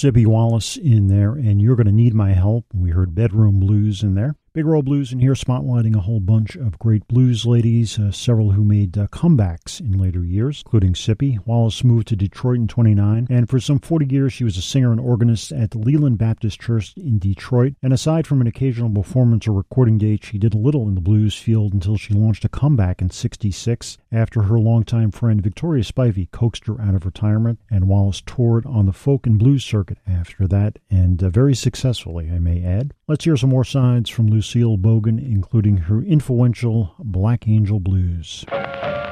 Debbie Wallace in there, and You're Gonna Need My Help. We heard Bedroom Blues in there. Big Roll Blues in here, spotlighting a whole bunch of great blues ladies, several who made comebacks in later years, including Sippy. Wallace moved to Detroit in 1929, and for some 40 years she was a singer and organist at the Leland Baptist Church in Detroit. And aside from an occasional performance or recording date, she did little in the blues field until she launched a comeback in '66 after her longtime friend Victoria Spivey coaxed her out of retirement, and Wallace toured on the folk and blues circuit after that, and very successfully, I may add. Let's hear some more sides from Lucille Bogan, including her influential Black Angel Blues.